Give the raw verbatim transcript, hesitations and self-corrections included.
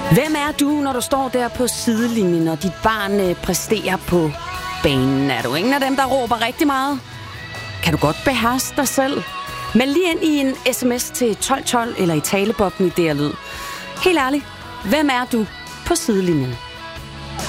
Hvem er du, når du står der på sidelinjen, og dit barn øh, præsterer på banen? Er du ingen af dem, der råber rigtig meget? Kan du godt beherske dig selv? Meld lige ind i en sms til tolv tolv eller i talebobben i D R Lyd. Helt ærligt, hvem er du på sidelinjen?